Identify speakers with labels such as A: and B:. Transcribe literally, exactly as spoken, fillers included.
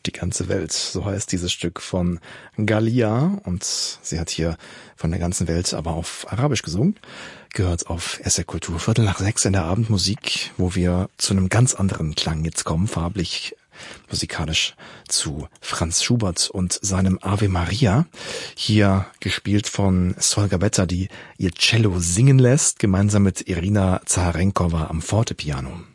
A: Die ganze Welt, so heißt dieses Stück von Galia, und sie hat hier von der ganzen Welt aber auf Arabisch gesungen. Gehört auf S R Kultur, Viertel nach sechs in der Abendmusik, wo wir zu einem ganz anderen Klang jetzt kommen, farblich, musikalisch zu Franz Schubert und seinem Ave Maria, hier gespielt von Sol Gabetta, die ihr Cello singen lässt, gemeinsam mit Irina Zaharenkova am Fortepiano.